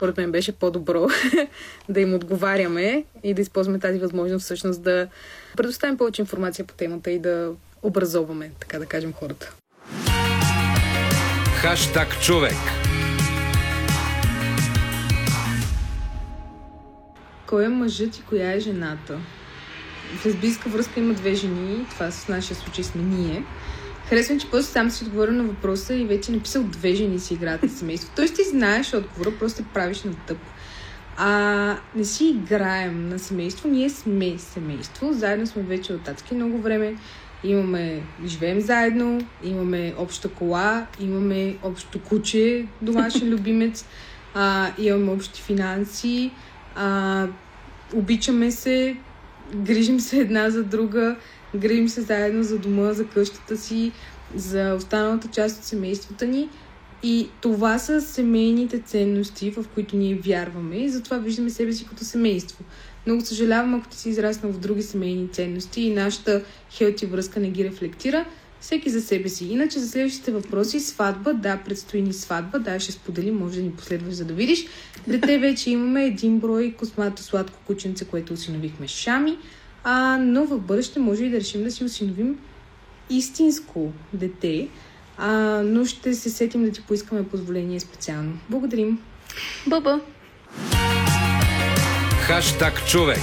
според мен беше по-добро да им отговаряме и да използваме тази възможност всъщност да предоставим повече информация по темата и да образоваме, така да кажем, хората. Хаштаг човек. Кой е мъжът и коя е жената? В лесбийска връзка има две жени, това в нашия случай сме ние. Харесвам, че после сам си отговорил на въпроса и вече написал две жени си играят на семейство. Тоест ти знаеш отговора, просто правиш на тъп. Не си играем на семейство, ние сме семейство, заедно сме вече от адски много време. Живеем заедно, имаме обща кола, имаме общо куче, домашен любимец, имаме общи финанси, обичаме се, грижим се една за друга, грижим се заедно за дома, за къщата си, за останалата част от семействата ни. И това са семейните ценности, в които ние вярваме и затова виждаме себе си като семейство. Много съжалявам, ако ти си израснал в други семейни ценности и нашата хелти връзка не ги рефлектира, всеки за себе си. Иначе за следващите въпроси, сватба, да, предстои ни сватба, да, ще споделим, може да ни последваш, за да видиш. Дете вече имаме един брой космато сладко кученце, което осиновихме Шами, но в бъдеще може и да решим да си осиновим истинско дете, но ще се сетим да ти поискаме позволение специално. Благодарим! Бъба! Хаштаг човек.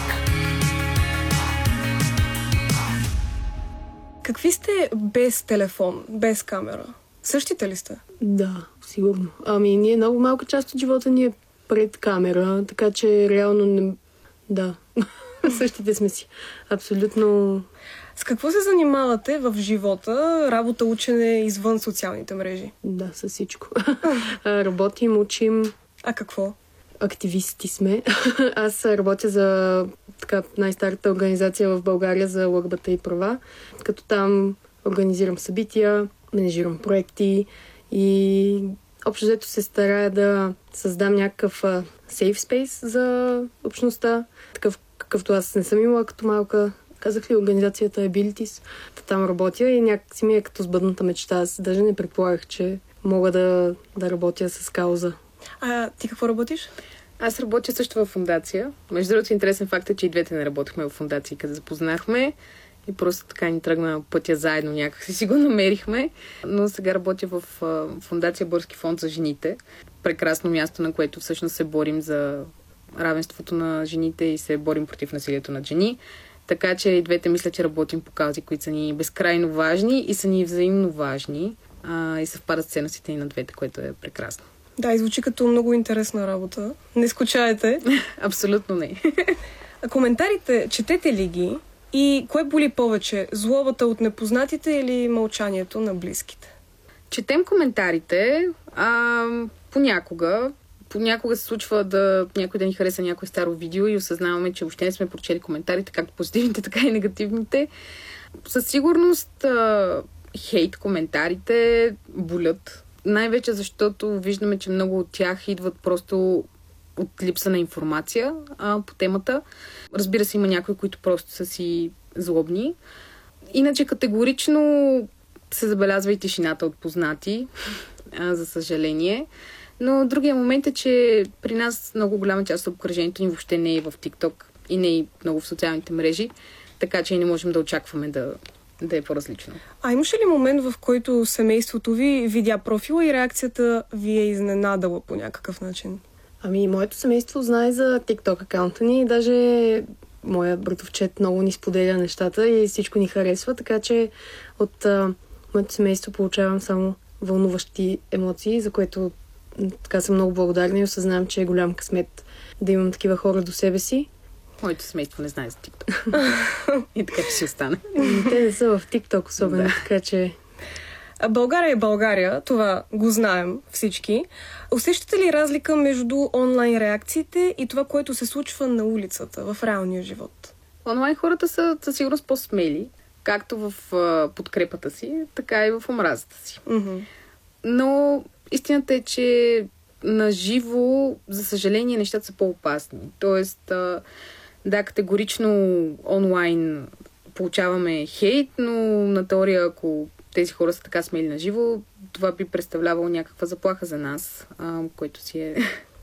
Какви сте без телефон, без камера? Същите ли сте? Да, сигурно. Ние много малка част от живота ни е пред камера, така че реално не... Да, същите сме си. Абсолютно... С какво се занимавате в живота? Работа, учене извън социалните мрежи? Да, с всичко. Работим, учим. А какво? Активисти сме. Аз работя за най-старата организация в България за ЛГБТ и права, като там организирам събития, менежирам проекти и общо взето се старая да създам някакъв safe space за общността, такъв какъвто аз не съм имала като малка. Казах ли, организацията Abilities. Там работя и някакси ми е като сбъдната мечта. Аз даже не предполагах, че мога да работя с кауза. Ти какво работиш? Аз работя също в фондация. Между другото, интересен факт е, че и двете не работихме в фондации, къде запознахме и просто така ни тръгна пътя заедно някак си го намерихме. Но сега работя в фондация Бърски фонд за жените. Прекрасно място, на което всъщност се борим за равенството на жените и се борим против насилието над жени. Така че и двете мисля, че работим по каузи, които са ни безкрайно важни и са ни взаимно важни и съвпадат с ценностите ни на двете, което е прекрасно. Да, и звучи като много интересна работа. Не скучаете. Абсолютно не. Коментарите, четете ли ги? И кое боли повече? Злобата от непознатите или мълчанието на близките? Четем коментарите. Понякога се случва някой да ни хареса някое старо видео и осъзнаваме, че въобще не сме прочели коментарите, както позитивните, така и негативните. Със сигурност хейт коментарите болят. Най-вече защото виждаме, че много от тях идват просто от липса на информация по темата. Разбира се, има някои, които просто са си злобни. Иначе категорично се забелязва и тишината от познати, за съжаление. Но другия момент е, че при нас много голяма част от обкръжението ни въобще не е в TikTok и не е много в социалните мрежи, така че и не можем да очакваме да е по-различно. Имаше ли момент, в който семейството ви видя профила и реакцията ви е изненадала по някакъв начин? Моето семейство знае за TikTok акаунта ни и даже моя братовчет много ни споделя нещата и всичко ни харесва, така че от моето семейство получавам само вълнуващи емоции, за което така съм много благодарна и осъзнавам, че е голям късмет да имам такива хора до себе си. Моето семейство не знае за TikTok. И така че си остане. Те не са в TikTok особено, така че... България е България, това го знаем всички. Усещате ли разлика между онлайн реакциите и това, което се случва на улицата, в реалния живот? Онлайн хората са със сигурност по-смели, както в подкрепата си, така и в омразата си. Mm-hmm. Но истината е, че на живо, за съжаление, нещата са по-опасни. Тоест, да, категорично онлайн получаваме хейт, но на теория, ако тези хора са така смели на живо, това би представлявало някаква заплаха за нас, което си е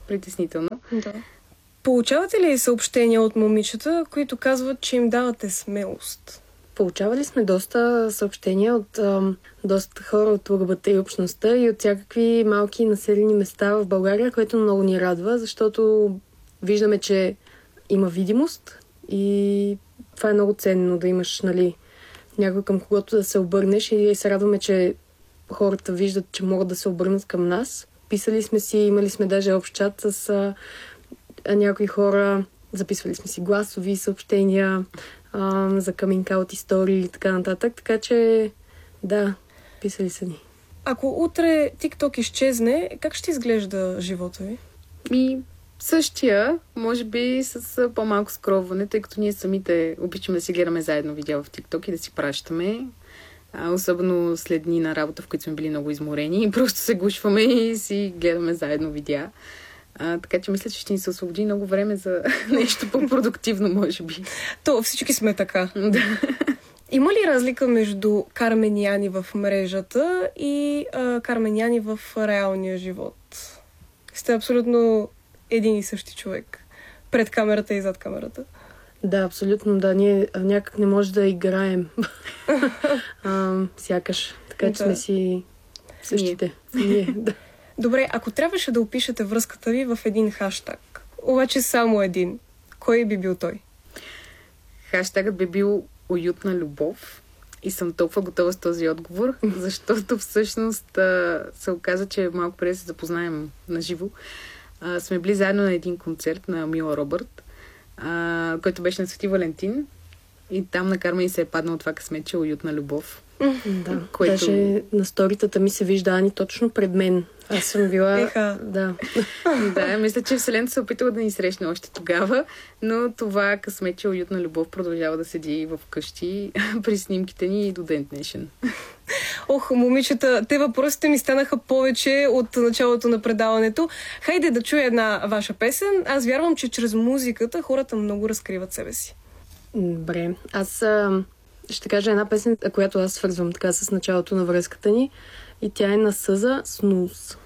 притеснително. Да. Получавате ли съобщения от момичета, които казват, че им давате смелост? Получавали сме доста съобщения от доста хора от ЛГБТ и общността и от всякакви малки населени места в България, което много ни радва, защото виждаме, че има видимост и това е много ценно да имаш, някой към когото да се обърнеш и се радваме, че хората виждат, че могат да се обърнат към нас. Писали сме си, имали сме даже общ чат с някои хора, записвали сме си гласови съобщения за coming out истории и така нататък, така че да, писали са ни. Ако утре TikTok изчезне, как ще изглежда живота ви? Същия, може би с по-малко скроване, тъй като ние самите обичаме да си гледаме заедно видео в TikTok и да си пращаме. Особено след дни на работа, в които сме били много изморени и просто се гушваме и си гледаме заедно видеа. Така че мисля, че ще ни се освободи много време за нещо по-продуктивно, може би. То всички сме така. Да. Има ли разлика между карменяни в мрежата и карменяни в реалния живот? Сте абсолютно един и същи човек. Пред камерата и зад камерата. Да, абсолютно, да. Ние някак не може да играем. Сякаш. Така че сме си същите. Ние, да. Добре, ако трябваше да опишете връзката ви в един хаштаг, обаче само един, кой би бил той? Хаштагът би бил уютна любов и съм толкова готова с този отговор, защото всъщност се оказа, че малко преди да се запознаем наживо, сме били заедно на един концерт на Мила Робърт, който беше на Свети Валентин и там на Кармен се е паднал това късметче уютна любов. Да, даже на сторитата ми се вижда Ани точно пред мен. Аз съм била... Да. Да, мисля, че Вселената се опитала да ни срещне още тогава, но това късметче уютна любов продължава да седи в къщи при снимките ни и до ден днешен. Ох, момичета, те въпросите ми станаха повече от началото на предаването. Хайде да чуя една ваша песен. Аз вярвам, че чрез музиката хората много разкриват себе си. Добре. Аз ще кажа една песен, която аз свързвам така с началото на връзката ни. И тя е на Съза "Снуз".